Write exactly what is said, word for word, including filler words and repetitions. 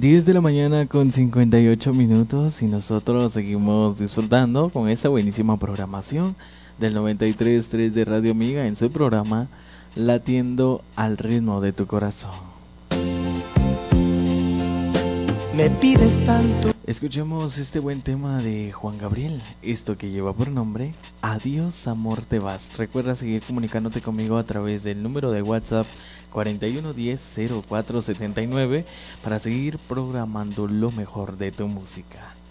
diez de la mañana con cincuenta y ocho minutos y nosotros seguimos disfrutando con esta buenísima programación del noventa y tres punto tres de Radio Amiga en su programa Latiendo al ritmo de tu corazón. Me pides tanto. Escuchemos este buen tema de Juan Gabriel, esto que lleva por nombre Adiós amor te vas. Recuerda seguir comunicándote conmigo a través del número de WhatsApp cuarenta y uno diez cero cuatro setenta y nueve para seguir programando lo mejor de tu música.